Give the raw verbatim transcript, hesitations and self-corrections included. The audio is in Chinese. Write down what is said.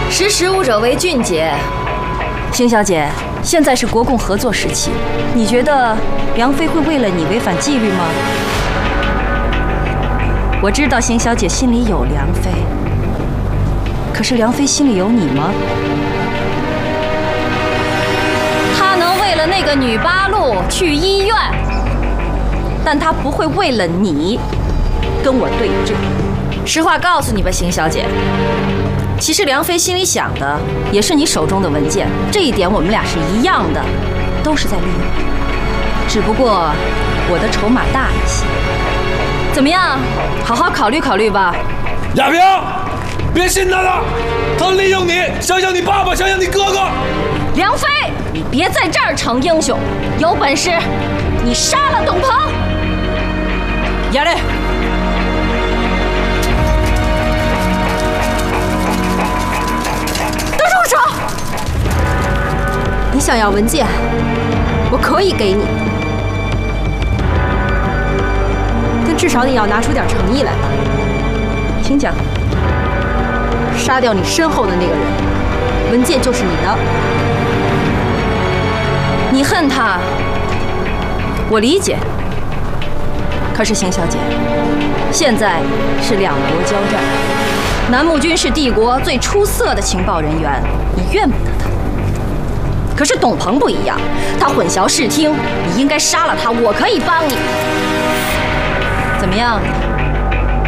识时务者为俊杰。邢小姐，现在是国共合作时期，你觉得梁妃会为了你违反纪律吗？我知道邢小姐心里有梁妃，可是梁妃心里有你吗？她能为了那个女八路去医院，但她不会为了你跟我对峙。实话告诉你吧，邢小姐，其实梁妃心里想的也是你手中的文件，这一点我们俩是一样的，都是在利用你。只不过我的筹码大一些。怎么样？好好考虑考虑吧。 亚萍，别信他了，他利用你，想想你爸爸，想想你哥哥。 梁妃，你别在这儿逞英雄，有本事你杀了董鹏。亚丽。 你想要文件，我可以给你，但至少你要拿出点诚意来吧。 请讲。 杀掉你身后的那个人，文件就是你的。 你恨他，我理解。可是邢小姐，现在是两国交战，南木军是帝国最出色的情报人员，你怨不得他。可是董鹏不一样，他混淆视听，你应该杀了他，我可以帮你。怎么样？